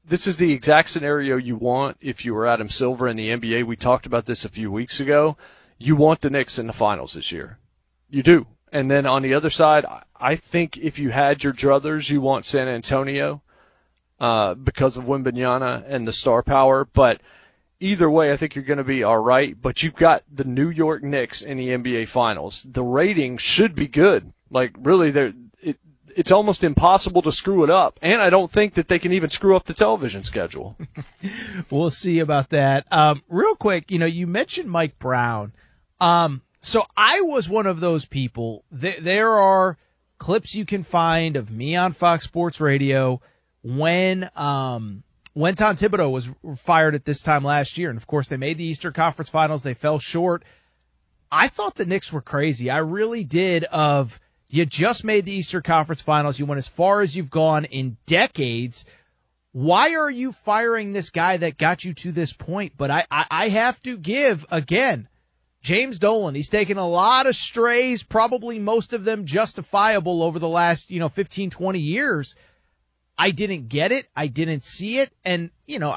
this is the exact scenario you want if you were Adam Silver in the NBA. We talked about this a few weeks ago. You want the Knicks in the finals this year. You do. And then on the other side, I think if you had your druthers, you want San Antonio because of Wembanyama and the star power. But either way, I think you're going to be all right. But you've got the New York Knicks in the NBA Finals. The rating should be good. Like, really, it's almost impossible to screw it up. And I don't think that they can even screw up the television schedule. We'll see about that. Real quick, you mentioned Mike Brown. So I was one of those people. There are clips you can find of me on Fox Sports Radio when Tom Thibodeau was fired at this time last year. And, of course, they made the Eastern Conference Finals. They fell short. I thought the Knicks were crazy. I really did. You just made the Eastern Conference Finals. You went as far as you've gone in decades. Why are you firing this guy that got you to this point? But I have to give, again, James Dolan. He's taken a lot of strays, probably most of them justifiable over the last, 15, 20 years. I didn't get it. I didn't see it. And,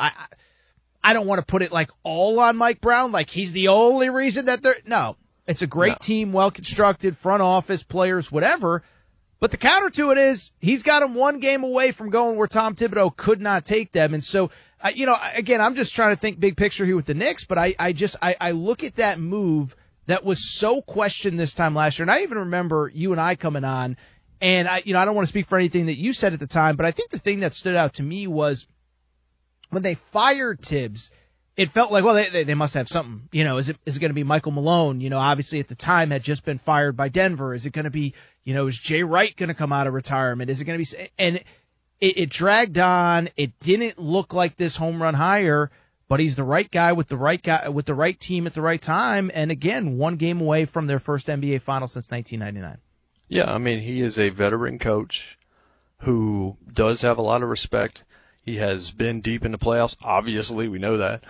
I don't want to put it like all on Mike Brown, like he's the only reason that no. It's a great team, well-constructed, front office, players, whatever. But the counter to it is he's got him one game away from going where Tom Thibodeau could not take them. And so, again, I'm just trying to think big picture here with the Knicks, but I look at that move that was so questioned this time last year. And I even remember you and I coming on, and I don't want to speak for anything that you said at the time, but I think the thing that stood out to me was when they fired Tibbs, it felt like, well, they must have something. Is it going to be Michael Malone? Obviously at the time had just been fired by Denver. Is it going to be, is Jay Wright going to come out of retirement? Is it going to be? And it dragged on. It didn't look like this home run hire, but he's the right guy with the right team at the right time. And again, one game away from their first NBA final since 1999. Yeah, I mean, he is a veteran coach who does have a lot of respect. He has been deep in the playoffs. Obviously, we know that.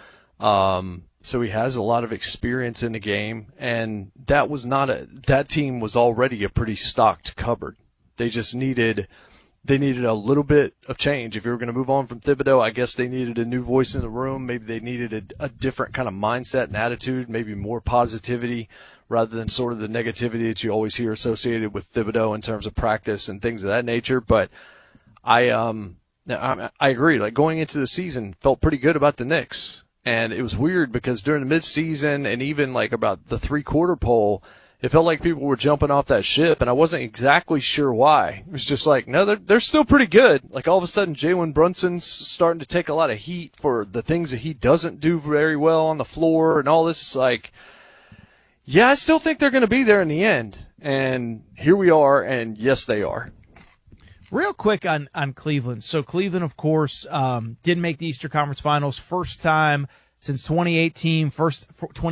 So he has a lot of experience in the game, and that team was already a pretty stocked cupboard. They just needed a little bit of change. If you were going to move on from Thibodeau, I guess they needed a new voice in the room. Maybe they needed a different kind of mindset and attitude, maybe more positivity rather than sort of the negativity that you always hear associated with Thibodeau in terms of practice and things of that nature. But I agree. Like, going into the season, felt pretty good about the Knicks. And it was weird because during the midseason and even like about the 3-quarter poll, it felt like people were jumping off that ship, and I wasn't exactly sure why. It was just like, no, they're still pretty good. Like, all of a sudden, Jalen Brunson's starting to take a lot of heat for the things that he doesn't do very well on the floor and all this. It's like, yeah, I still think they're going to be there in the end. And here we are, and yes, they are. Real quick on Cleveland. So Cleveland, of course, didn't make the Eastern Conference Finals. First time since 2018. First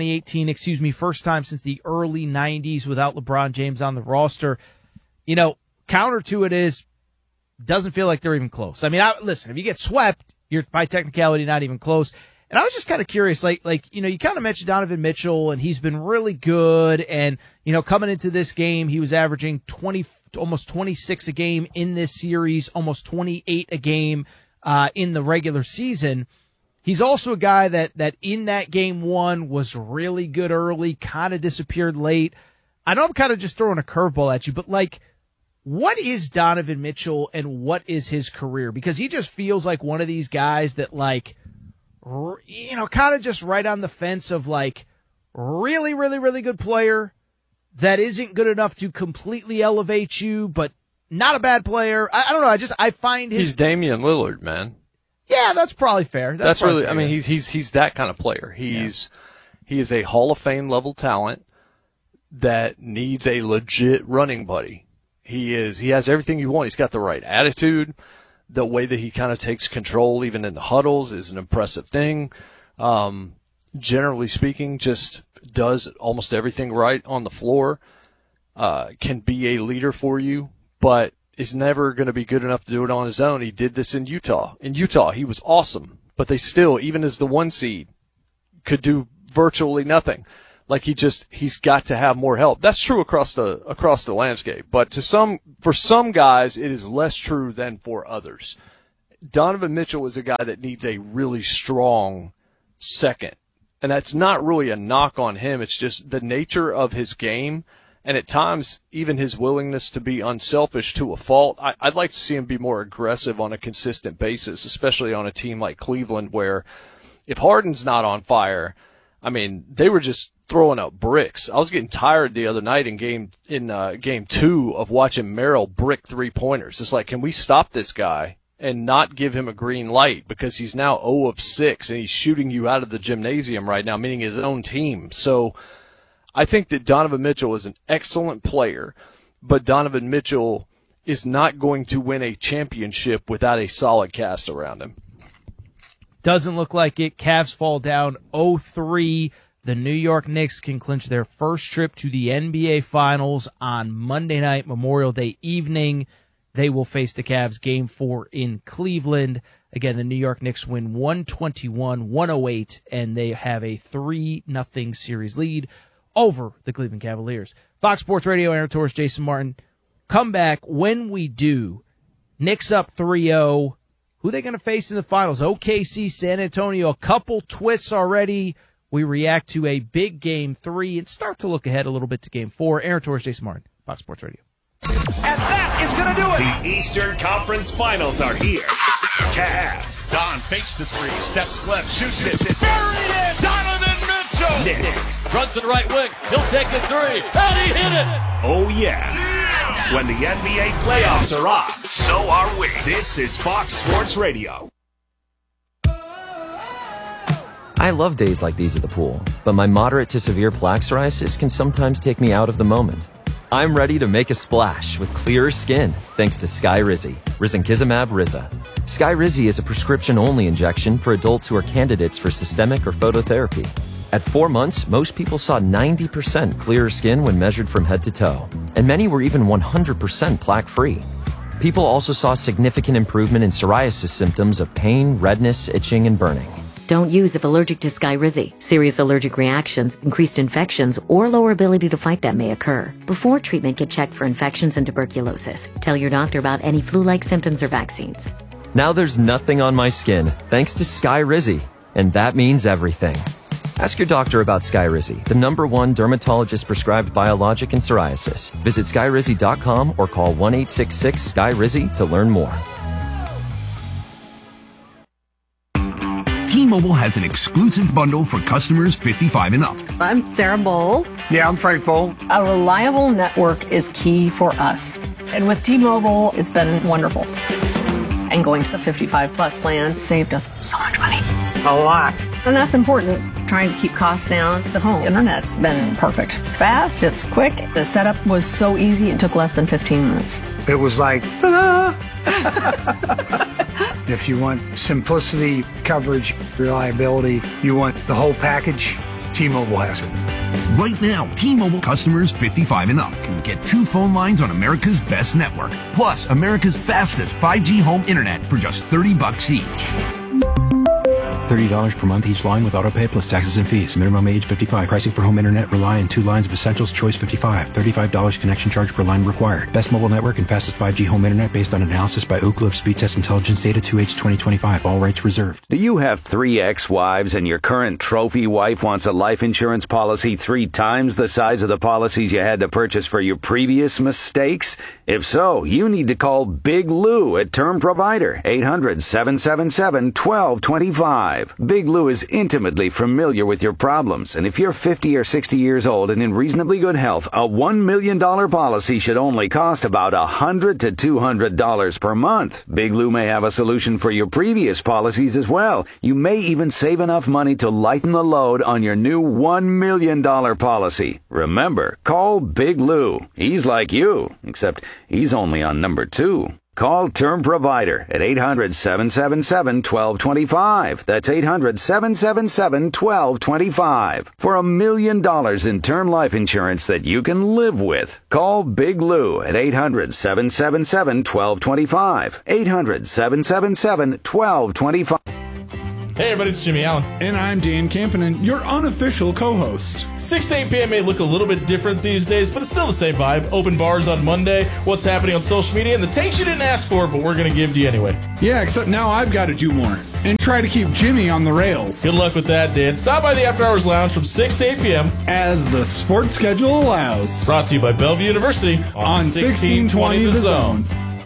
time since the early 90s without LeBron James on the roster. Counter to it is, doesn't feel like they're even close. I mean, listen, if you get swept, you're by technicality not even close. And I was just kind of curious, you kind of mentioned Donovan Mitchell, and he's been really good. And, coming into this game, he was averaging almost 26 a game in this series, almost 28 a game in the regular season. He's also a guy that in that game one was really good early, kind of disappeared late. I know I'm kind of just throwing a curveball at you, but what is Donovan Mitchell and what is his career? Because he just feels like one of these guys that kind of just right on the fence of really, really, really good player that isn't good enough to completely elevate you, but not a bad player. I don't know. I find he's Damian Lillard, man. Yeah, that's probably fair. That's really fair. I mean, he's that kind of player. He is a Hall of Fame level talent that needs a legit running buddy. He has everything you want. He's got the right attitude. The way that he kind of takes control even in the huddles is an impressive thing. Generally speaking, just does almost everything right on the floor. Can be a leader for you, but is never going to be good enough to do it on his own. He did this in Utah. In Utah, he was awesome, but they still, even as the 1 seed, could do virtually nothing. He's got to have more help. That's true across the landscape, but for some guys, it is less true than for others. Donovan Mitchell is a guy that needs a really strong second. And that's not really a knock on him. It's just the nature of his game, and at times even his willingness to be unselfish to a fault. I'd like to see him be more aggressive on a consistent basis, especially on a team like Cleveland, where if Harden's not on fire, I mean, they were just throwing up bricks. I was getting tired the other night in game 2 of watching Merrill brick 3-pointers. It's like, can we stop this guy and not give him a green light, because he's now 0 of 6 and he's shooting you out of the gymnasium right now, meaning his own team. So I think that Donovan Mitchell is an excellent player, but Donovan Mitchell is not going to win a championship without a solid cast around him. Doesn't look like it. Cavs fall down 0-3. The New York Knicks can clinch their first trip to the NBA Finals on Monday night, Memorial Day evening. They will face the Cavs Game 4 in Cleveland. Again, the New York Knicks win 121-108, and they have a 3-0 series lead over the Cleveland Cavaliers. Fox Sports Radio, Aaron Torres, Jason Martin. Come back when we do. Knicks up 3-0. Who are they going to face in the finals? OKC, San Antonio, a couple twists already. We react to a big Game 3 and start to look ahead a little bit to Game 4. Aaron Torres, Jason Martin, Fox Sports Radio. And that is going to do it. The Eastern Conference Finals are here. Cavs. Don fakes the 3, steps left, shoots it. Buried it. Donovan Mitchell. Knicks. Runs to the right wing. He'll take the 3. And he hit it. Oh, yeah. When the NBA playoffs are on, so are we. This is Fox Sports Radio. I love days like these at the pool, but my moderate to severe plaque psoriasis can sometimes take me out of the moment. I'm ready to make a splash with clearer skin thanks to Skyrizi, Risankizumab Riza. Skyrizi is a prescription-only injection for adults who are candidates for systemic or phototherapy. At 4 months, most people saw 90% clearer skin when measured from head to toe, and many were even 100% plaque-free. People also saw significant improvement in psoriasis symptoms of pain, redness, itching, and burning. Don't use if allergic to Skyrizi. Serious allergic reactions, increased infections, or lower ability to fight them may occur. Before treatment, get checked for infections and tuberculosis. Tell your doctor about any flu-like symptoms or vaccines. Now there's nothing on my skin thanks to Skyrizi, and that means everything. Ask your doctor about Skyrizi, the #1 dermatologist-prescribed biologic in psoriasis. Visit Skyrizi.com or call 1-866-SKYRIZI to learn more. T-Mobile has an exclusive bundle for customers 55 and up. I'm Sarah Bowl. Yeah, I'm Frank Bowl. A reliable network is key for us. And with T-Mobile, it's been wonderful. And going to the 55 plus plan saved us so much money. A lot. And that's important. Trying to keep costs down. The home internet's been perfect. It's fast, it's quick. The setup was so easy, it took less than 15 minutes. It was like, ta-da! If you want simplicity, coverage, reliability, you want the whole package, T-Mobile has it. Right now, T-Mobile customers 55 and up can get 2 phone lines on America's best network, plus America's fastest 5G home internet for just $30 each. $30 per month each line with autopay plus taxes and fees. Minimum age 55. Pricing for home internet rely on 2 lines of Essentials Choice 55. $35 connection charge per line required. Best mobile network and fastest 5G home internet based on analysis by Ookla of Speed Test Intelligence data 2H 2025. All rights reserved. Do you have 3 ex-wives and your current trophy wife wants a life insurance policy 3 times the size of the policies you had to purchase for your previous mistakes? If so, you need to call Big Lou at Term Provider, 800-777-1225. Big Lou is intimately familiar with your problems, and if you're 50 or 60 years old and in reasonably good health, a $1 million policy should only cost about $100 to $200 per month. Big Lou may have a solution for your previous policies as well. You may even save enough money to lighten the load on your new $1 million policy. Remember, call Big Lou. He's like you, except he's only on number 2. Call Term Provider at 800-777-1225. That's 800-777-1225. For $1 million in term life insurance that you can live with. Call Big Lou at 800-777-1225. 800-777-1225. Hey everybody, it's Jimmy Allen. And I'm Dan Campanen, your unofficial co-host. 6 to 8 p.m. may look a little bit different these days, but it's still the same vibe. Open bars on Monday, what's happening on social media, and the takes you didn't ask for, but we're going to give to you anyway. Yeah, except now I've got to do more and try to keep Jimmy on the rails. Good luck with that, Dan. Stop by the After Hours Lounge from 6 to 8 p.m. as the sports schedule allows. Brought to you by Bellevue University on 1620 The Zone.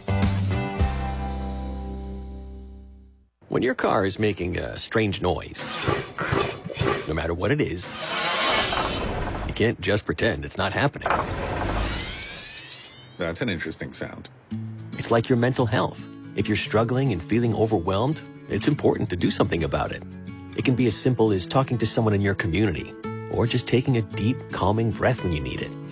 When your car is making a strange noise, no matter what it is, you can't just pretend it's not happening. That's an interesting sound. It's like your mental health. If you're struggling and feeling overwhelmed, it's important to do something about it. It can be as simple as talking to someone in your community, or just taking a deep, calming breath when you need it.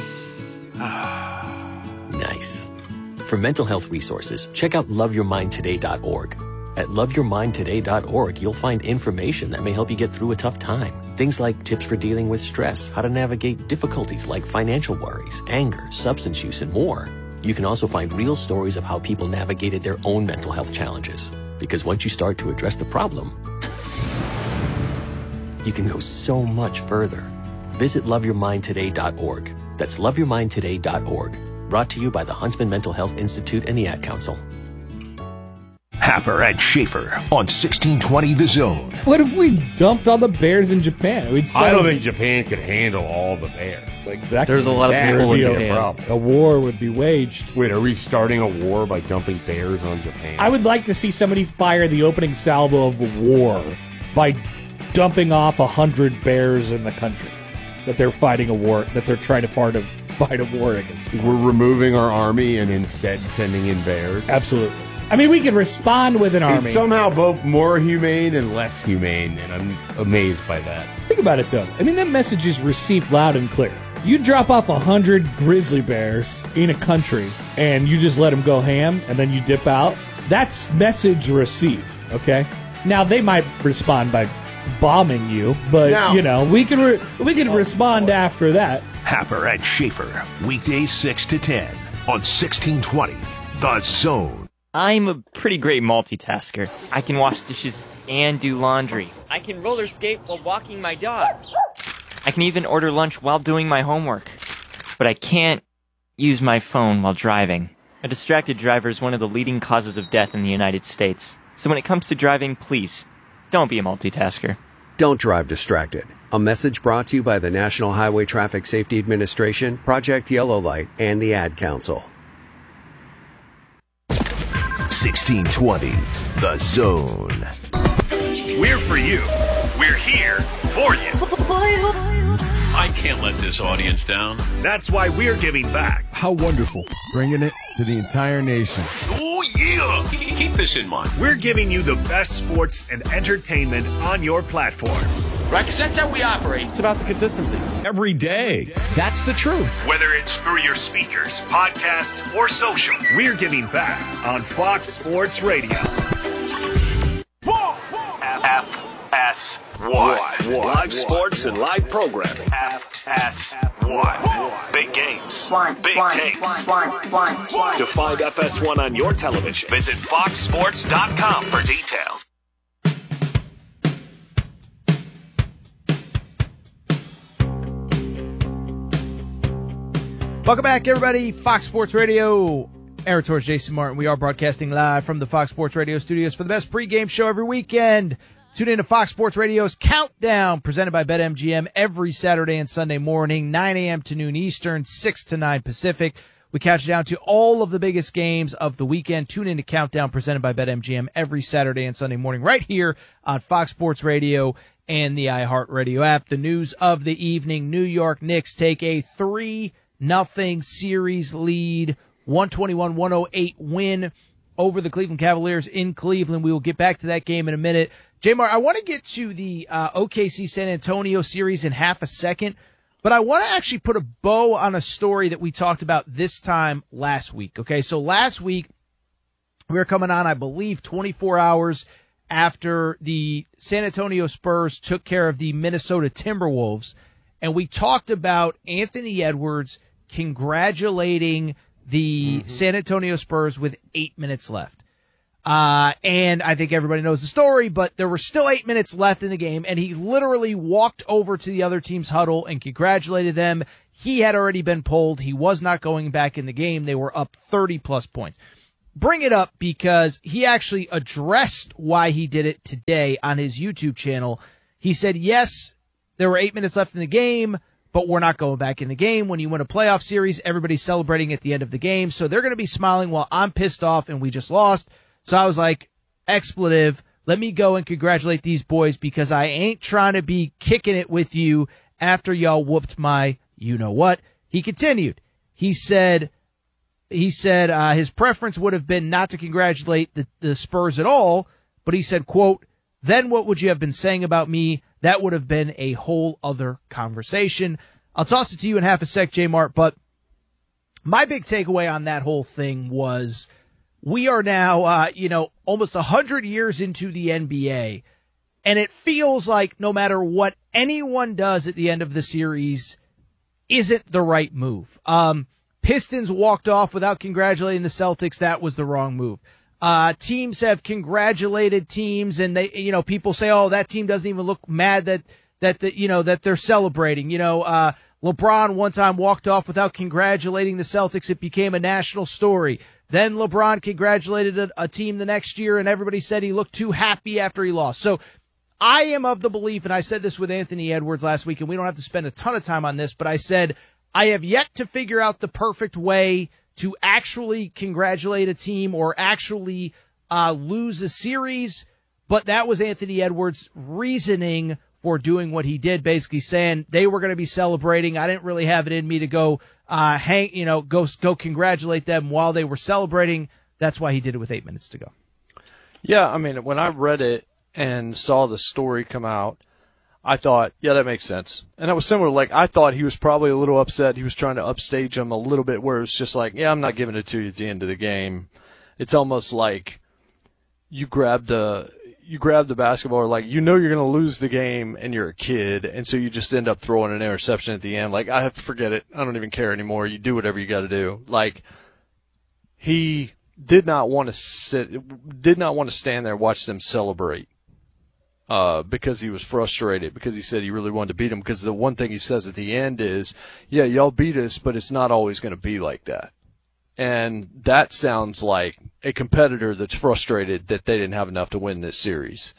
Nice. For mental health resources, check out loveyourmindtoday.org. At loveyourmindtoday.org, you'll find information that may help you get through a tough time. Things like tips for dealing with stress, how to navigate difficulties like financial worries, anger, substance use, and more. You can also find real stories of how people navigated their own mental health challenges. Because once you start to address the problem, you can go so much further. Visit loveyourmindtoday.org. That's loveyourmindtoday.org. Brought to you by the Huntsman Mental Health Institute and the Ad Council. Happer and Schaefer on 1620 The Zone. What if we dumped all the bears in Japan? I don't think Japan could handle all the bears. Exactly. There's a lot of people in Japan. A war would be waged. Wait, are we starting a war by dumping bears on Japan? I would like to see somebody fire the opening salvo of a war by dumping off 100 bears in the country that they're fighting a war, that they're trying to fight a war against. We're removing our army and instead sending in bears? Absolutely. I mean, we can respond with an army. It's somehow both more humane and less humane, and I'm amazed by that. Think about it, though. I mean, that message is received loud and clear. You drop off 100 grizzly bears in a country, and you just let them go ham, and then you dip out. That's message received, okay? Now, they might respond by bombing you, but, we can respond after that. Happer and Schaefer, weekdays 6 to 10 on 1620 The Zone. I'm a pretty great multitasker. I can wash dishes and do laundry. I can roller skate while walking my dog. I can even order lunch while doing my homework. But I can't use my phone while driving. A distracted driver is one of the leading causes of death in the United States. So when it comes to driving, please, don't be a multitasker. Don't drive distracted. A message brought to you by the National Highway Traffic Safety Administration, Project Yellow Light, and the Ad Council. 1620 The Zone. We're for you. We're here for you. I can't let this audience down. That's why we're giving back. How wonderful. Bringing it to the entire nation. Oh, yeah. Keep this in mind. We're giving you the best sports and entertainment on your platforms. Right, because that's how we operate. It's about the consistency. Every day. That's the truth. Whether it's through your speakers, podcast, or social, we're giving back on Fox Sports Radio. FS1. Live sports and live programming. FS1. Big games. Big takes. To find FS1 on your television, visit foxsports.com for details. Welcome back, everybody. Fox Sports Radio. Aaron Torres, Jason Martin. We are broadcasting live from the Fox Sports Radio studios for the best pregame show every weekend. Tune in to Fox Sports Radio's Countdown, presented by BetMGM, every Saturday and Sunday morning, 9 a.m. to noon Eastern, 6 to 9 Pacific. We count you down to all of the biggest games of the weekend. Tune in to Countdown, presented by BetMGM, every Saturday and Sunday morning, right here on Fox Sports Radio and the iHeartRadio app. The news of the evening: New York Knicks take a 3-0 series lead, 121-108 win over the Cleveland Cavaliers in Cleveland. We will get back to that game in a minute. J-Mar, I want to get to the OKC San Antonio series in half a second, but I want to actually put a bow on a story that we talked about this time last week. Okay, so last week we were coming on, I believe, 24 hours after the San Antonio Spurs took care of the Minnesota Timberwolves, and we talked about Anthony Edwards congratulating the San Antonio Spurs with 8 minutes left. And I think everybody knows the story, but there were still 8 minutes left in the game, and he literally walked over to the other team's huddle and congratulated them. He had already been pulled. He was not going back in the game. They were up 30-plus points. Bring it up because he actually addressed why he did it today on his YouTube channel. He said, yes, there were 8 minutes left in the game, but we're not going back in the game. When you win a playoff series, everybody's celebrating at the end of the game, so they're going to be smiling while I'm pissed off and we just lost. So I was like, expletive, let me go and congratulate these boys because I ain't trying to be kicking it with you after y'all whooped my you-know-what. He continued. He said his preference would have been not to congratulate the Spurs at all, but he said, quote, then what would you have been saying about me? That would have been a whole other conversation. I'll toss it to you in half a sec, J-Mart, but my big takeaway on that whole thing was we are now, almost 100 years into the NBA, and it feels like no matter what anyone does at the end of the series isn't the right move. Pistons walked off without congratulating the Celtics. That was the wrong move. Teams have congratulated teams, and they, people say, oh, that team doesn't even look mad that they're celebrating. LeBron one time walked off without congratulating the Celtics. It became a national story. Then LeBron congratulated a team the next year, and everybody said he looked too happy after he lost. So I am of the belief, and I said this with Anthony Edwards last week, and we don't have to spend a ton of time on this, but I said I have yet to figure out the perfect way to actually congratulate a team or actually lose a series, but that was Anthony Edwards' reasoning for doing what he did, basically saying they were going to be celebrating. I didn't really have it in me to go go congratulate them while they were celebrating. That's why he did it with 8 minutes to go. Yeah, I mean, when I read it and saw the story come out, I thought, yeah, that makes sense. And it was similar. Like, I thought he was probably a little upset. He was trying to upstage him a little bit where it's just like, yeah, I'm not giving it to you at the end of the game. It's almost like you grab the basketball, or like, you're going to lose the game and you're a kid, and so you just end up throwing an interception at the end. Like, I have to forget it. I don't even care anymore. You do whatever you got to do. Like, he did not want to stand there and watch them celebrate. Because he was frustrated, because he said he really wanted to beat them. Because the one thing he says at the end is, yeah, y'all beat us, but it's not always going to be like that. And that sounds like a competitor that's frustrated that they didn't have enough to win this series.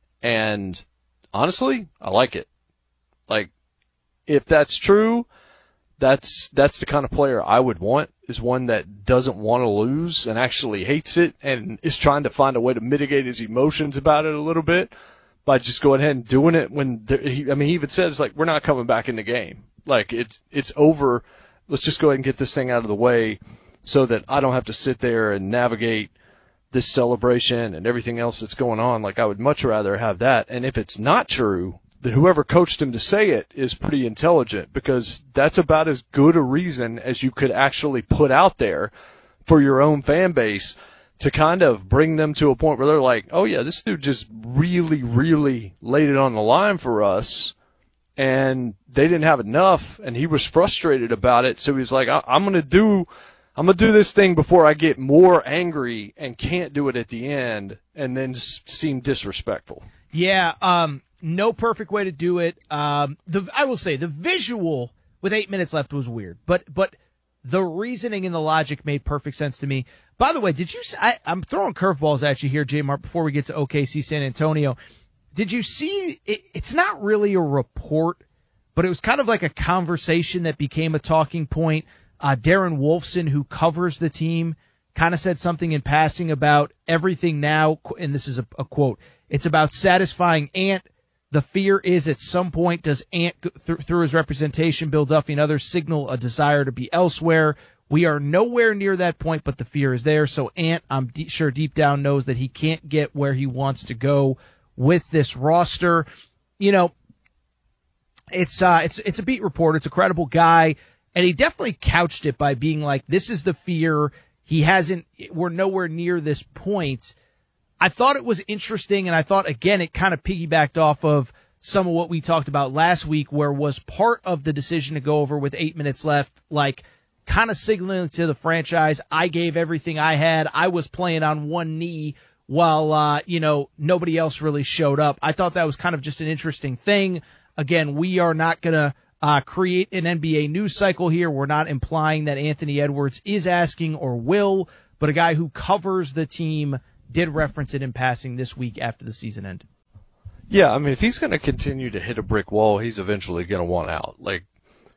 And honestly, I like it. Like, if that's true, that's the kind of player I would want, is one that doesn't want to lose and actually hates it and is trying to find a way to mitigate his emotions about it a little bit by just going ahead and doing it when he even said, it's like, we're not coming back in the game. Like, it's over. Let's just go ahead and get this thing out of the way so that I don't have to sit there and navigate this celebration and everything else that's going on. Like, I would much rather have that. And if it's not true, then whoever coached him to say it is pretty intelligent, because that's about as good a reason as you could actually put out there for your own fan base to kind of bring them to a point where they're like, oh, yeah, this dude just really, really laid it on the line for us, and they didn't have enough, and he was frustrated about it. So he was like, I'm going to do this thing before I get more angry and can't do it at the end and then seem disrespectful. Yeah, no perfect way to do it. I will say the visual with 8 minutes left was weird, but the reasoning and the logic made perfect sense to me. By the way, I'm throwing curveballs at you here, J-Mart, before we get to OKC San Antonio. Did you see, it's not really a report, but it was kind of like a conversation that became a talking point. Darren Wolfson, who covers the team, kind of said something in passing about everything now, and this is a quote, it's about satisfying Ant. The fear is at some point does Ant, through his representation, Bill Duffy and others, signal a desire to be elsewhere. We are nowhere near that point, but the fear is there. So Ant, I'm sure deep down, knows that he can't get where he wants to go with this roster. It's a beat report. It's a credible guy. And he definitely couched it by being like, this is the fear. We're nowhere near this point. I thought it was interesting, and I thought, again, it kind of piggybacked off of some of what we talked about last week, where was part of the decision to go over with 8 minutes left, like kind of signaling to the franchise, I gave everything I had. I was playing on one knee while, nobody else really showed up. I thought that was kind of just an interesting thing. Again, we are not going to create an NBA news cycle here. We're not implying that Anthony Edwards is asking or will, but a guy who covers the team did reference it in passing this week after the season ended. Yeah, I mean, if he's going to continue to hit a brick wall, he's eventually going to want out. Like,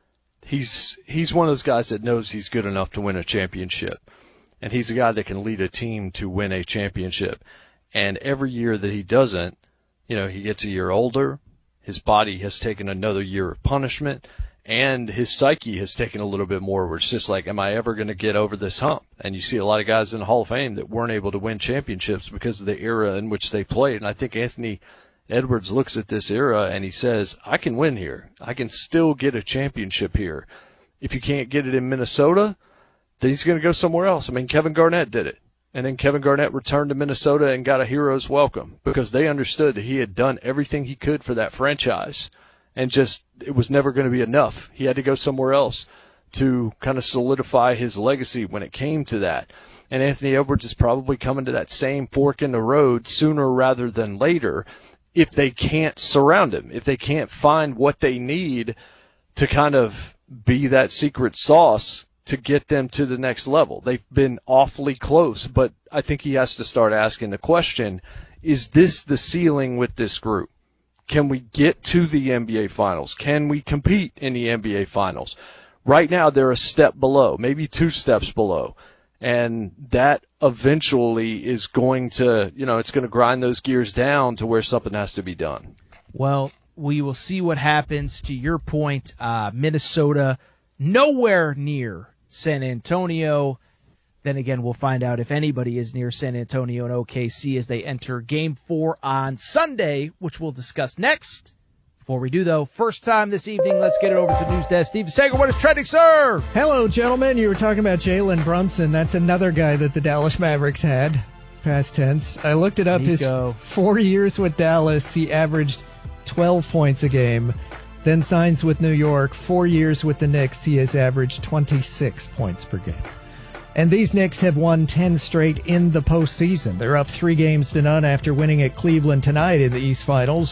he's one of those guys that knows he's good enough to win a championship, and he's a guy that can lead a team to win a championship. And every year that he doesn't, he gets a year older, his body has taken another year of punishment, and his psyche has taken a little bit more, where it's just like, am I ever going to get over this hump? And you see a lot of guys in the Hall of Fame that weren't able to win championships because of the era in which they played. And I think Anthony Edwards looks at this era and he says, I can win here. I can still get a championship here. If you can't get it in Minnesota, then he's going to go somewhere else. I mean, Kevin Garnett did it. And then Kevin Garnett returned to Minnesota and got a hero's welcome because they understood that he had done everything he could for that franchise. And just, it was never going to be enough. He had to go somewhere else to kind of solidify his legacy when it came to that. And Anthony Edwards is probably coming to that same fork in the road sooner rather than later if they can't surround him, if they can't find what they need to kind of be that secret sauce to get them to the next level. They've been awfully close, but I think he has to start asking the question, is this the ceiling with this group? Can we get to the NBA Finals? Can we compete in the NBA Finals? Right now, they're a step below, maybe 2 steps below. And that eventually is going to, it's going to grind those gears down to where something has to be done. Well, we will see what happens. To your point, Minnesota, nowhere near San Antonio. Then again, we'll find out if anybody is near San Antonio and OKC as they enter Game 4 on Sunday, which we'll discuss next. Before we do, though, first time this evening, let's get it over to News Desk. Steve Sager, what is trending, sir? Hello, gentlemen. You were talking about Jalen Brunson. That's another guy that the Dallas Mavericks had, past tense. I looked it up. Nico. His 4 years with Dallas, he averaged 12 points a game. Then signs with New York. 4 years with the Knicks, he has averaged 26 points per game. And these Knicks have won 10 straight in the postseason. They're up 3-0 after winning at Cleveland tonight in the East Finals,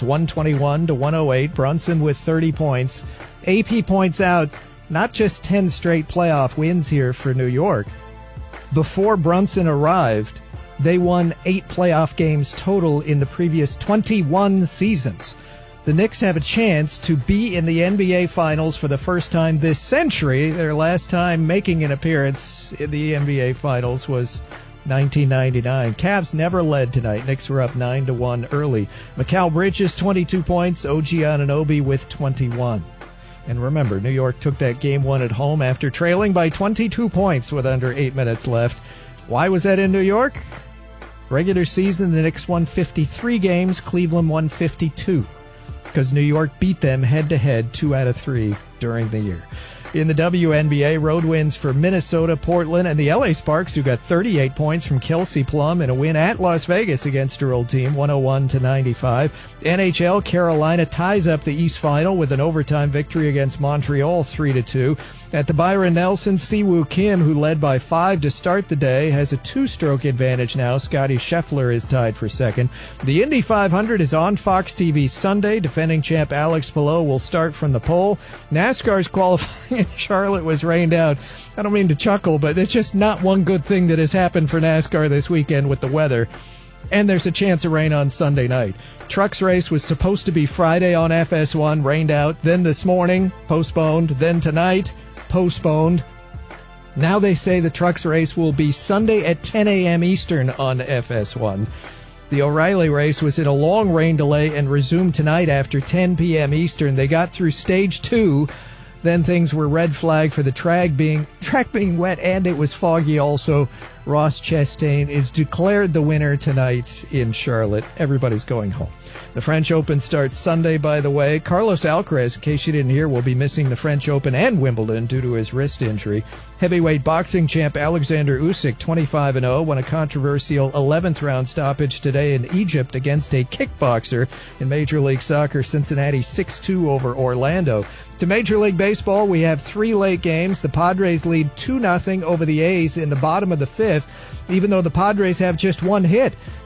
121-108. Brunson with 30 points. AP points out not just 10 straight playoff wins here for New York. Before Brunson arrived, they won 8 playoff games total in the previous 21 seasons. The Knicks have a chance to be in the NBA Finals for the first time this century. Their last time making an appearance in the NBA Finals was 1999. Cavs never led tonight. Knicks were up 9-1 early. Mikal Bridges, 22 points. OG Anunoby with 21. And remember, New York took that Game 1 at home after trailing by 22 points with under 8 minutes left. Why was that in New York? Regular season, the Knicks won 53 games. Cleveland won 52. Because New York beat them head-to-head 2 out of 3 during the year. In the WNBA, road wins for Minnesota, Portland, and the LA Sparks, who got 38 points from Kelsey Plum in a win at Las Vegas against her old team, 101-95. NHL, Carolina ties up the East Final with an overtime victory against Montreal, 3-2. At the Byron Nelson, Siwoo Kim, who led by 5 to start the day, has a 2-stroke advantage now. Scotty Scheffler is tied for second. The Indy 500 is on Fox TV Sunday. Defending champ Alex Palou will start from the pole. NASCAR's qualifying in Charlotte was rained out. I don't mean to chuckle, but it's just not one good thing that has happened for NASCAR this weekend with the weather. And there's a chance of rain on Sunday night. Trucks race was supposed to be Friday on FS1, rained out. Then this morning, postponed. Then tonight, postponed. Now they say the trucks race will be Sunday at 10 a.m. Eastern on FS1. The O'Reilly race was in a long rain delay and resumed tonight after 10 p.m. Eastern. They got through stage 2. Then things were red flag for the track being wet, and it was foggy also. Ross Chastain is declared the winner tonight in Charlotte. Everybody's going home. The French Open starts Sunday, by the way. Carlos Alcaraz, in case you didn't hear, will be missing the French Open and Wimbledon due to his wrist injury. Heavyweight boxing champ Alexander Usyk, 25-0, won a controversial 11th round stoppage today in Egypt against a kickboxer. In Major League Soccer, Cincinnati 6-2 over Orlando. To Major League Baseball, we have 3 late games. The Padres lead 2-0 over the A's in the bottom of the 5th, even though the Padres have just 1 hit.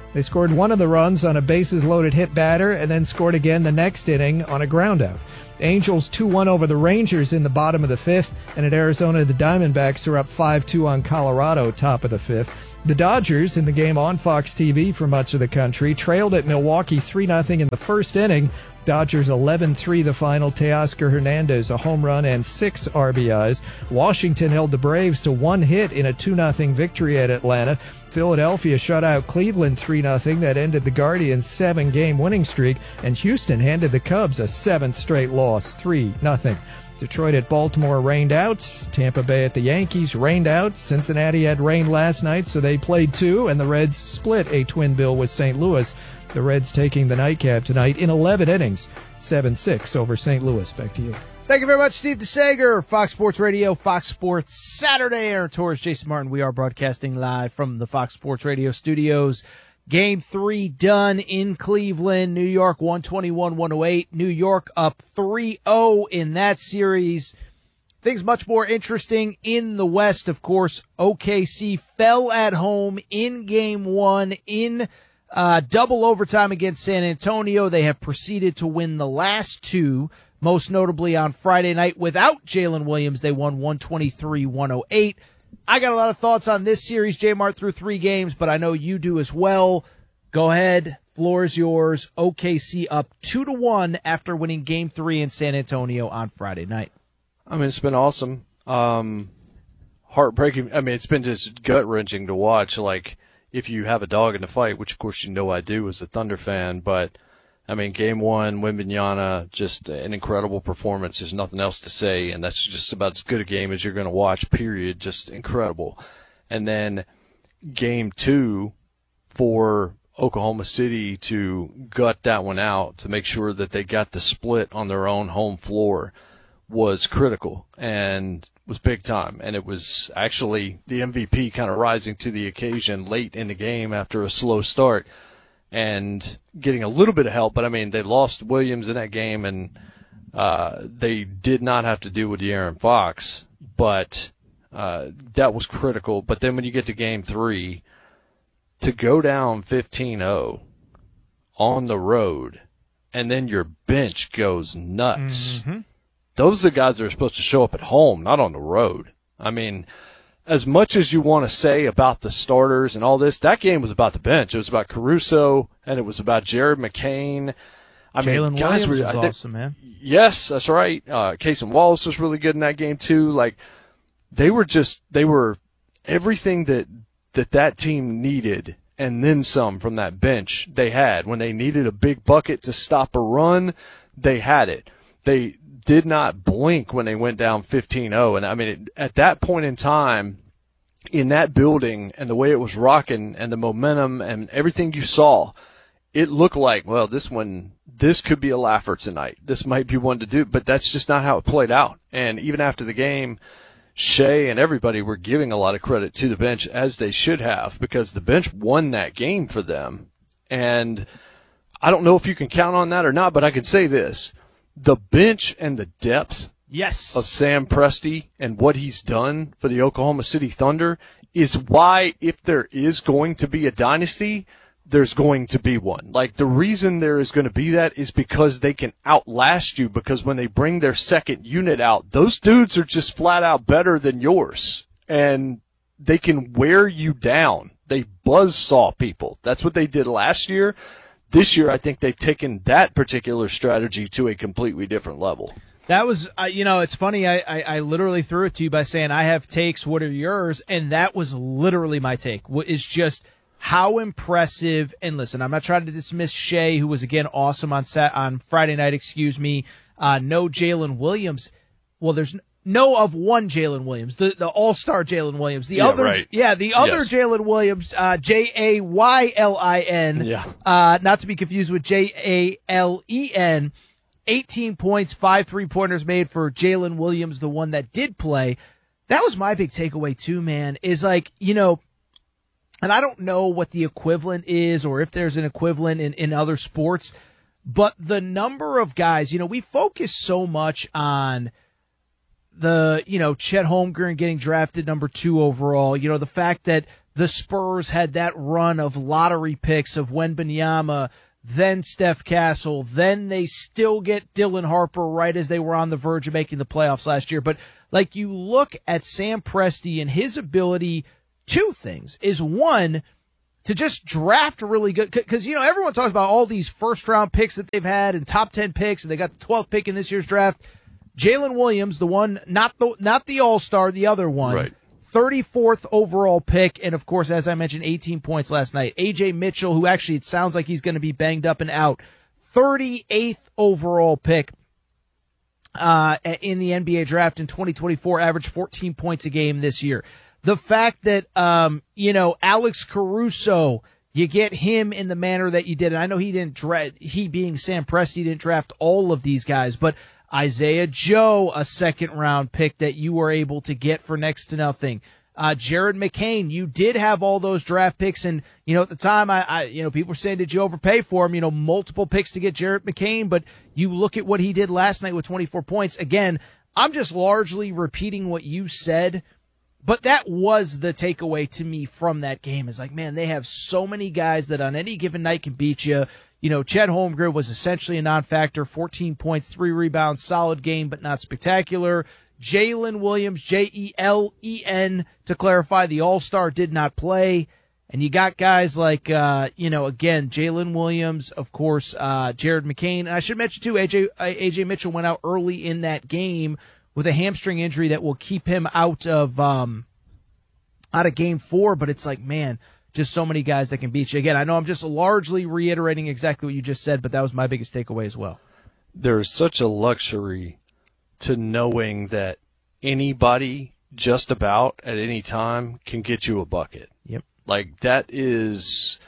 They scored one of the runs on a bases-loaded hit batter and then scored again the next inning on a groundout. Angels 2-1 over the Rangers in the bottom of the fifth, and at Arizona, the Diamondbacks are up 5-2 on Colorado, top of the fifth. The Dodgers, in the game on Fox TV for much of the country, trailed at Milwaukee 3-0 in the first inning. Dodgers 11-3 the final. Teoscar Hernandez, a home run and 6 RBIs. Washington held the Braves to 1 hit in a 2-0 victory at Atlanta. Philadelphia shut out Cleveland 3-0. That ended the Guardians' 7-game winning streak. And Houston handed the Cubs a 7th straight loss, 3-0. Detroit at Baltimore rained out. Tampa Bay at the Yankees rained out. Cincinnati had rain last night, so they played 2, and the Reds split a twin bill with St. Louis. The Reds taking the nightcap tonight in 11 innings, 7-6 over St. Louis. Back to you. Thank you very much, Steve DeSager, Fox Sports Radio, Fox Sports Saturday. Aaron Torres, Jason Martin. We are broadcasting live from the Fox Sports Radio studios. Game 3 done in Cleveland. New York 121-108. New York up 3-0 in that series. Things much more interesting in the West, of course. OKC fell at home in Game 1 in double overtime against San Antonio. They have proceeded to win the last 2, most notably on Friday night without Jalen Williams. They won 123-108. I got a lot of thoughts on this series, J-Mart, through 3 games, but I know you do as well. Go ahead. Floor is yours. OKC up 2-1 after winning Game 3 in San Antonio on Friday night. I mean, it's been awesome. Heartbreaking. I mean, it's been just gut-wrenching to watch. Like, if you have a dog in the fight, which of course you know I do as a Thunder fan, but I mean, Game 1, Wembanyama, just an incredible performance. There's nothing else to say, and that's just about as good a game as you're going to watch, period. Just incredible. And then Game 2 for Oklahoma City to gut that one out to make sure that they got the split on their own home floor was critical and was big time. And it was actually the MVP kind of rising to the occasion late in the game after a slow start and getting a little bit of help. But, I mean, they lost Williams in that game, and they did not have to deal with De'Aaron Fox. But that was critical. But then when you get to Game 3, to go down 15-0 on the road, and then your bench goes nuts. Mm-hmm. Those are the guys that are supposed to show up at home, not on the road. I mean, as much as you want to say about the starters and all this, that game was about the bench. It was about Caruso, and it was about Jared McCain. Jalen Williams was awesome, man. Yes, that's right. Casey Wallace was really good in that game, too. Like, they were everything that team needed and then some from that bench they had. When they needed a big bucket to stop a run, they had it. They did not blink when they went down 15-0. And, I mean, at that point in time, in that building and the way it was rocking and the momentum and everything you saw, it looked like, well, this could be a laugher tonight. This might be one to do. But that's just not how it played out. And even after the game, Shea and everybody were giving a lot of credit to the bench, as they should have, because the bench won that game for them. And I don't know if you can count on that or not, but I can say this. The bench and the depth of Sam Presti and what he's done for the Oklahoma City Thunder is why, if there is going to be a dynasty, there's going to be one. Like, the reason there is going to be that is because they can outlast you, because when they bring their second unit out, those dudes are just flat out better than yours. And they can wear you down. They buzzsaw people. That's what they did last year. This year, I think they've taken that particular strategy to a completely different level. That was, it's funny. I literally threw it to you by saying, I have takes. What are yours? And that was literally my take. What is just how impressive. And listen, I'm not trying to dismiss Shea, who was again awesome on Friday night. No Jalen Williams. Well, there's no of one Jalen Williams, the all-star Jalen Williams. The other Jalen Williams, Jaylin. Not to be confused with Jalen. 18 points, 5 3-pointers made for Jalen Williams, the one that did play. That was my big takeaway too, man, is like, and I don't know what the equivalent is or if there's an equivalent in other sports, but the number of guys, we focus so much on the, Chet Holmgren getting drafted number 2 overall, the fact that the Spurs had that run of lottery picks of Wembanyama, then Steph Castle, then they still get Dylan Harper right as they were on the verge of making the playoffs last year. But like, you look at Sam Presti and his ability, two things is, one, to just draft really good, because, you know, everyone talks about all these first round picks that they've had and top 10 picks, and they got the 12th pick in this year's draft. Jalen Williams, the one, not the all-star, the other one, right. 34th overall pick, and of course, as I mentioned, 18 points last night. AJ Mitchell, who actually it sounds like he's going to be banged up and out, 38th overall pick in the NBA draft in 2024, averaged 14 points a game this year. The fact that, you know, Alex Caruso, you get him in the manner that you did, and I know he being Sam Presti, didn't draft all of these guys, but Isaiah Joe, a second-round pick that you were able to get for next to nothing. Jared McCain, you did have all those draft picks, and, you know, at the time, you know, people were saying, did you overpay for him? You know, multiple picks to get Jared McCain, but you look at what he did last night with 24 points. Again, I'm just largely repeating what you said, but that was the takeaway to me from that game, is like, man, they have so many guys that on any given night can beat you. You know, Chet Holmgren was essentially a non-factor, 14 points, 3 rebounds, solid game, but not spectacular. Jalen Williams, Jelen, to clarify, the All-Star did not play. And you got guys like, you know, again, Jalen Williams, of course, Jared McCain. And I should mention, too, AJ Mitchell went out early in that game with a hamstring injury that will keep him out of Game 4. But it's like, man, just so many guys that can beat you. Again, I know I'm just largely reiterating exactly what you just said, but that was my biggest takeaway as well. There's such a luxury to knowing that anybody just about at any time can get you a bucket. Yep. Like, that is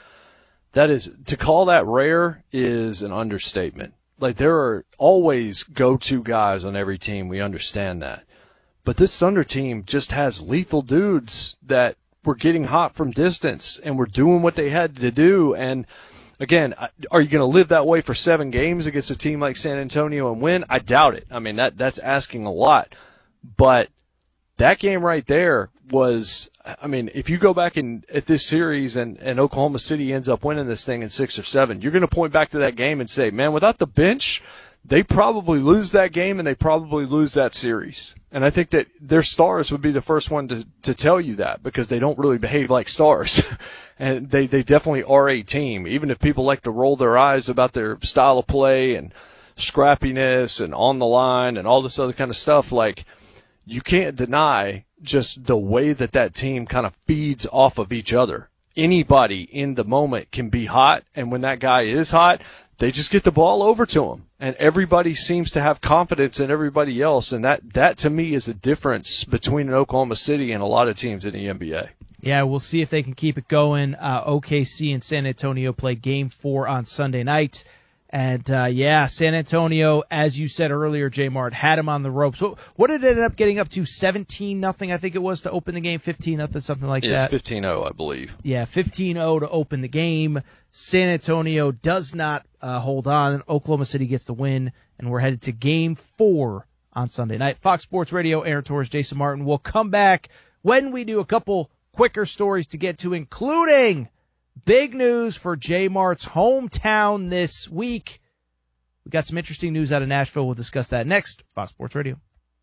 to call that rare is an understatement. Like, there are always go-to guys on every team. We understand that. But this Thunder team just has lethal dudes that were getting hot from distance and were doing what they had to do. And again, are you going to live that way for 7 games against a team like San Antonio and win? I doubt it. I mean, that's asking a lot. But that game right there was, I mean, if you go back at this series and Oklahoma City ends up winning this thing in 6 or 7, you're going to point back to that game and say, man, without the bench, they probably lose that game and they probably lose that series. And I think that their stars would be the first one to tell you that, because they don't really behave like stars. And they definitely are a team, even if people like to roll their eyes about their style of play and scrappiness and on the line and all this other kind of stuff. Like, you can't deny just the way that team kind of feeds off of each other. Anybody in the moment can be hot, and when that guy is hot, they just get the ball over to him. And everybody seems to have confidence in everybody else, and that to me is a difference between an Oklahoma City and a lot of teams in the NBA. Yeah, we'll see if they can keep it going. OKC and San Antonio play Game 4 on Sunday night. And, yeah, San Antonio, as you said earlier, J-Mart, had him on the ropes. What did it end up getting up to? 17-0, I think it was, to open the game. 15-0, something like that. It's 15-0, I believe. Yeah, 15-0 to open the game. San Antonio does not hold on. Oklahoma City gets the win, and we're headed to Game 4 on Sunday night. Fox Sports Radio, Aaron Torres, Jason Martin. We'll come back when we do a couple quicker stories to get to, including big news for J-Mart's hometown this week. We got some interesting news out of Nashville. We'll discuss that next. Fox Sports Radio.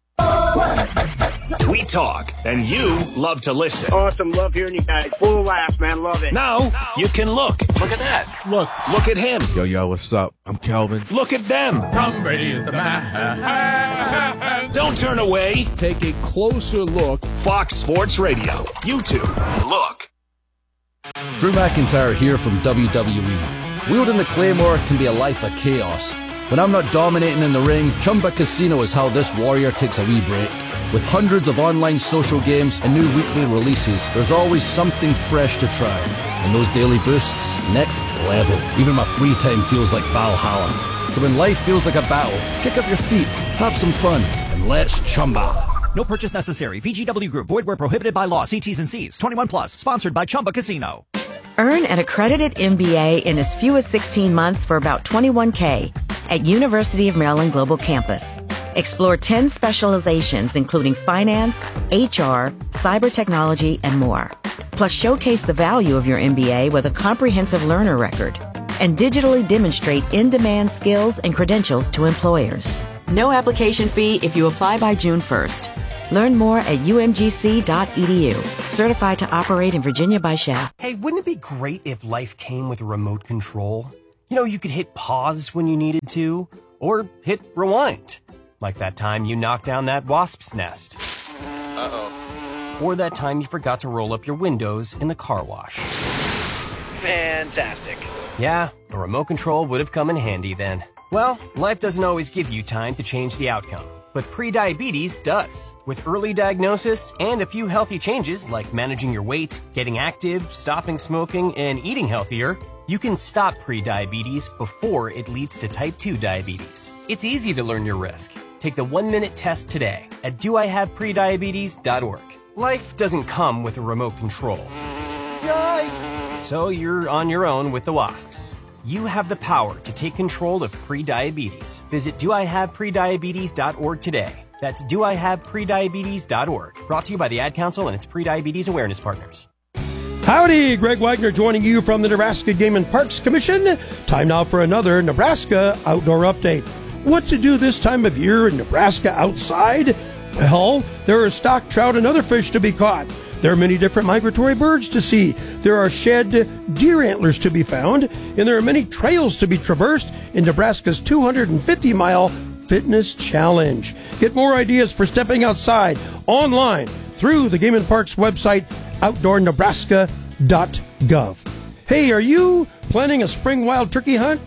We talk, and you love to listen. Awesome. Love hearing you guys. Full of laughs, man. Love it. Now you can look. Look at that. Look at him. Yo, what's up? I'm Kelvin. Look at them. Tom Brady is the man. Don't turn away. Take a closer look. Fox Sports Radio. YouTube. Look. Drew McIntyre here from WWE. Wielding the Claymore can be a life of chaos. When I'm not dominating in the ring, Chumba Casino is how this warrior takes a wee break. With hundreds of online social games and new weekly releases, there's always something fresh to try. And those daily boosts, next level. Even my free time feels like Valhalla. So when life feels like a battle, kick up your feet, have some fun, and let's Chumba. No purchase necessary. VGW Group. Void where prohibited by law. See T's and C's. 21 plus. Sponsored by Chumba Casino. Earn an accredited MBA in as few as 16 months for about $21K at University of Maryland Global Campus. Explore 10 specializations including finance, HR, cyber technology, and more. Plus, showcase the value of your MBA with a comprehensive learner record and digitally demonstrate in-demand skills and credentials to employers. No application fee if you apply by June 1st. Learn more at umgc.edu. Certified to operate in Virginia by SHAP. Hey, wouldn't it be great if life came with a remote control? You know, you could hit pause when you needed to, or hit rewind. Like that time you knocked down that wasp's nest. Uh-oh. Or that time you forgot to roll up your windows in the car wash. Fantastic. Yeah, a remote control would have come in handy then. Well, life doesn't always give you time to change the outcome, but prediabetes does. With early diagnosis and a few healthy changes like managing your weight, getting active, stopping smoking, and eating healthier, you can stop prediabetes before it leads to type 2 diabetes. It's easy to learn your risk. Take the 1-minute test today at doihaveprediabetes.org. Life doesn't come with a remote control. Yikes! So you're on your own with the wasps. You have the power to take control of prediabetes. Visit doihaveprediabetes.org today. That's doihaveprediabetes.org. Brought to you by the Ad Council and its Prediabetes Awareness Partners. Howdy, Greg Wagner joining you from the Nebraska Game and Parks Commission. Time now for another Nebraska Outdoor Update. What to do this time of year in Nebraska outside? Well, there are stock trout and other fish to be caught. There are many different migratory birds to see. There are shed deer antlers to be found, and there are many trails to be traversed in Nebraska's 250-mile Fitness Challenge. Get more ideas for stepping outside online through the Game and Parks website, outdoornebraska.gov. Hey, are you planning a spring wild turkey hunt?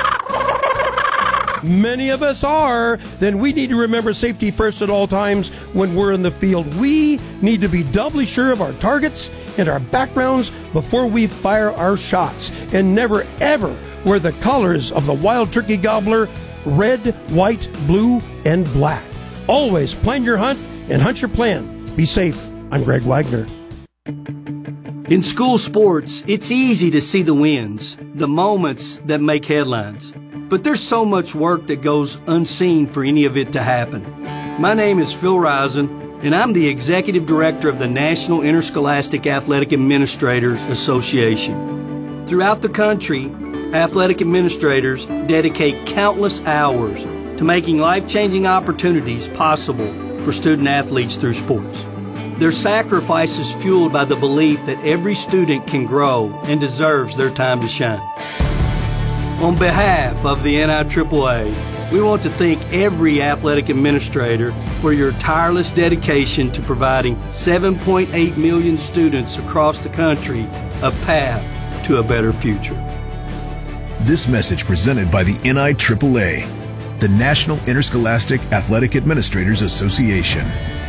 Many of us are. Then we need to remember safety first at all times when we're in the field. We need to be doubly sure of our targets and our backgrounds before we fire our shots. And never, ever wear the colors of the wild turkey gobbler, red, white, blue, and black. Always plan your hunt and hunt your plan. Be safe. I'm Greg Wagner. In school sports, it's easy to see the wins, the moments that make headlines. But there's so much work that goes unseen for any of it to happen. My name is Phil Risen, and I'm the Executive Director of the National Interscholastic Athletic Administrators Association. Throughout the country, athletic administrators dedicate countless hours to making life-changing opportunities possible for student athletes through sports. Their sacrifice is fueled by the belief that every student can grow and deserves their time to shine. On behalf of the NIAAA, we want to thank every athletic administrator for your tireless dedication to providing 7.8 million students across the country a path to a better future. This message presented by the NIAAA, the National Interscholastic Athletic Administrators Association.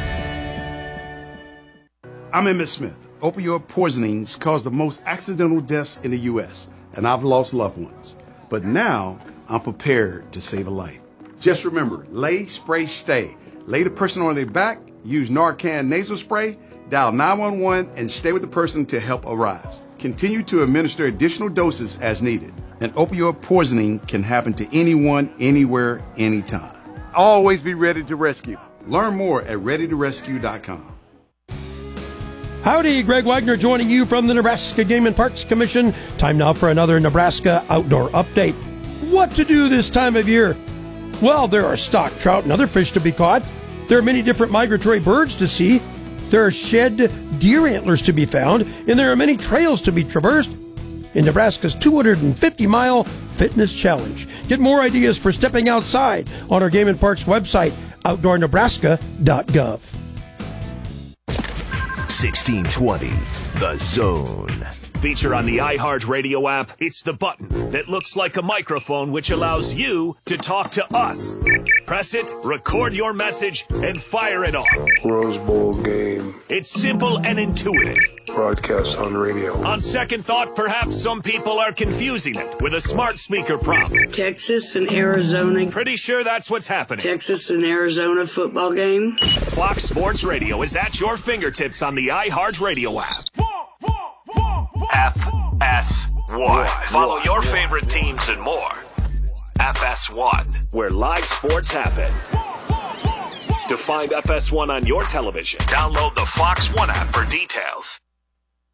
I'm Emmett Smith. Opioid poisonings cause the most accidental deaths in the U.S., and I've lost loved ones. But now, I'm prepared to save a life. Just remember, lay, spray, stay. Lay the person on their back, use Narcan nasal spray, dial 911, and stay with the person until help arrives. Continue to administer additional doses as needed. An opioid poisoning can happen to anyone, anywhere, anytime. Always be ready to rescue. Learn more at readytorescue.com. Howdy, Greg Wagner joining you from the Nebraska Game and Parks Commission. Time now for another Nebraska Outdoor Update. What to do this time of year? Well, there are stock trout and other fish to be caught. There are many different migratory birds to see. There are shed deer antlers to be found, and there are many trails to be traversed in Nebraska's 250-mile Fitness Challenge. Get more ideas for stepping outside on our Game and Parks website, outdoornebraska.gov. 1620, The Zone. Feature on the iHeartRadio app, it's the button that looks like a microphone which allows you to talk to us. Press it, record your message, and fire it off. Rose Bowl game. It's simple and intuitive. Broadcast on radio. On second thought, perhaps some people are confusing it with a smart speaker prompt. Texas and Arizona. Pretty sure that's what's happening. Texas and Arizona football game. Fox Sports Radio is at your fingertips on the iHeartRadio app. FS1. Follow your favorite teams and more. FS1, where live sports happen. To find FS1 on your television, download the Fox One app for details.